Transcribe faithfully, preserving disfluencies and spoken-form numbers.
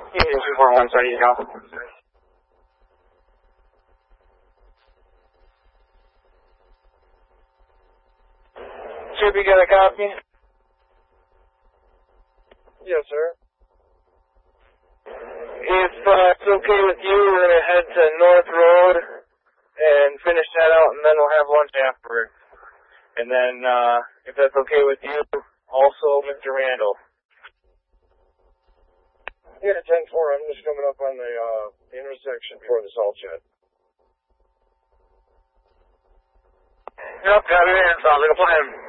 two four one, sorry, you go. Chip, you got a copy? Yes, sir. If uh, it's okay with you, we're going to head to North Road and finish that out, and then we'll have lunch afterwards. And then, uh, if that's okay with you, also Mister Randall. Yeah, ten four, I'm just coming up on the, uh, the intersection for the salt shed. Yep, got it in. Sounds like a plan.